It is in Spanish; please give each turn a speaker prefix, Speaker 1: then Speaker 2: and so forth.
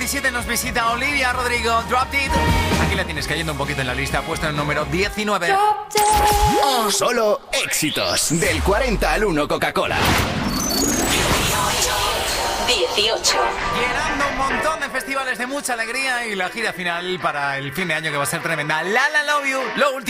Speaker 1: 17 nos visita Olivia Rodrigo, Drop It. Aquí la tienes cayendo un poquito en la lista, puesto en el número 19.
Speaker 2: Solo éxitos del 40 al 1 Coca-Cola.
Speaker 3: 18.
Speaker 1: Llenando un montón de festivales de mucha alegría y la gira final para el fin de año que va a ser tremenda. La La Love You, lo último.